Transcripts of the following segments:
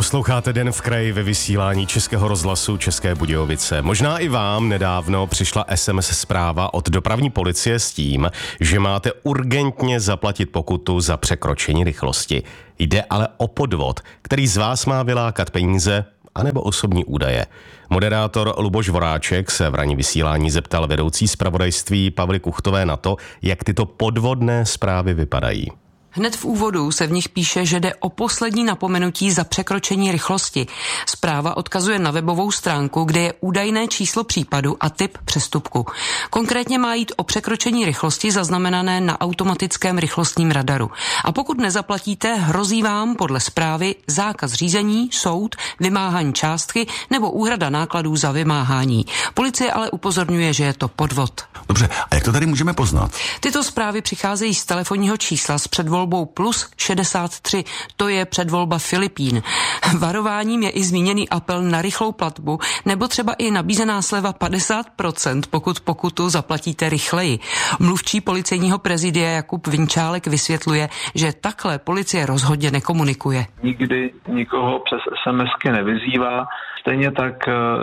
Posloucháte Den v kraji ve vysílání Českého rozhlasu České Budějovice. Možná i vám nedávno přišla SMS zpráva od dopravní policie s tím, že máte urgentně zaplatit pokutu za překročení rychlosti. Jde ale o podvod, který z vás má vylákat peníze anebo osobní údaje. Moderátor Luboš Voráček se v ranní vysílání zeptal vedoucí zpravodajství Pavly Kuchtové na to, jak tyto podvodné zprávy vypadají. Hned v úvodu se v nich píše, že jde o poslední napomenutí za překročení rychlosti. Zpráva odkazuje na webovou stránku, kde je údajné číslo případu a typ přestupku. Konkrétně má jít o překročení rychlosti zaznamenané na automatickém rychlostním radaru. A pokud nezaplatíte, hrozí vám podle zprávy zákaz řízení, soud, vymáhání částky nebo úhrada nákladů za vymáhání. Policie ale upozorňuje, že je to podvod. Dobře, a jak to tady můžeme poznat? Tyto zprávy přicházejí z telefonního čísla s předvolbou plus 63, to je předvolba Filipín. Varováním je i zmíněný apel na rychlou platbu, nebo třeba i nabízená sleva 50%, pokud pokutu zaplatíte rychleji. Mluvčí policejního prezidia Jakub Vinčálek vysvětluje, že takhle policie rozhodně nekomunikuje. Nikdy nikoho přes SMSky nevyzývá, stejně tak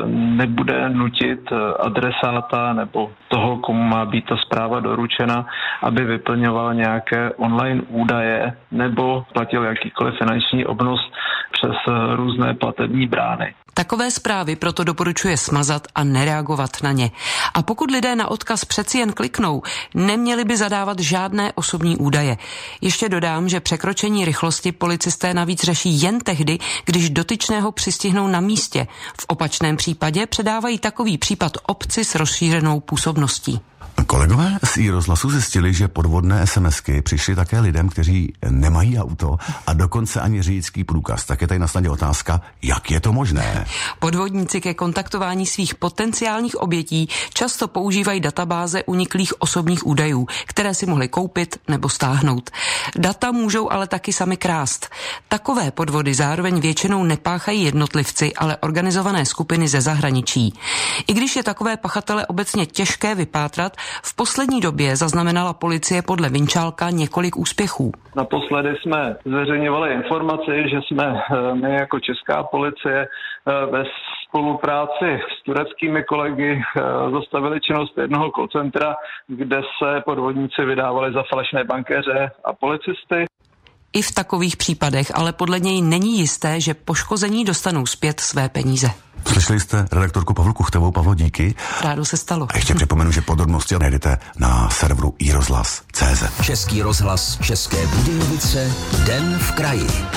nebude nutit adresáta nebo toho, komu má být ta zpráva doručena, aby vyplňoval nějaké online údaje nebo platil jakýkoliv finanční obnos přes různé platební brány. Takové zprávy proto doporučuje smazat a nereagovat na ně. A pokud lidé na odkaz přeci jen kliknou, neměli by zadávat žádné osobní údaje. Ještě dodám, že překročení rychlosti policisté navíc řeší jen tehdy, když dotyčného přistihnou na místě. V opačném případě předávají takový případ obci s rozšířenou působností. Kolegové z iRozhlasu zjistili, že podvodné SMSky přišly také lidem, kteří nemají auto a dokonce ani řidičský průkaz. Tak je tady na snadě otázka, jak je to možné? Podvodníci ke kontaktování svých potenciálních obětí často používají databáze uniklých osobních údajů, které si mohli koupit nebo stáhnout. Data můžou ale taky sami krást. Takové podvody zároveň většinou nepáchají jednotlivci, ale organizované skupiny ze zahraničí. I když je takové pachatele obecně těžké vypátrat, v poslední době zaznamenala policie podle Vinčálka několik úspěchů. Naposledy jsme zveřejňovali informaci, že jsme my jako česká policie ve spolupráci s tureckými kolegy zastavili činnost jednoho call centra, kde se podvodníci vydávali za falešné bankéře a policisty. I v takových případech ale podle něj není jisté, že poškození dostanou zpět své peníze. Slyšeli jste redaktorku Pavlu Kuchtovou. Pavlo, díky. Rádo se stalo. A ještě připomenu, že podrobnosti najdete na serveru iRozhlas.cz. Český rozhlas České Budějovice, Den v kraji.